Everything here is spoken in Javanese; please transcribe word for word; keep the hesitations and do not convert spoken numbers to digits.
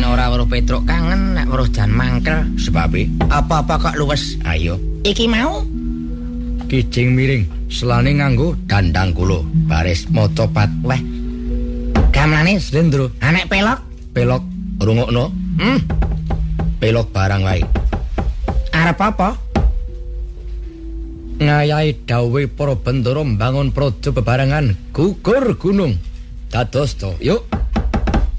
ora weruh Petruk kangen nek weruh jan mangkel. Sebabe Apa-apa kok luwes? ayo Iki mau kijing miring selane nganggo dandang kula baris maca pat weh. Gamelane Slendro anek pelok pelok rungokno hmm pelok barang wae arep apa? ngayahi dawuhe para bendara mbangun praja bebarengan gugur gunung dados to yuk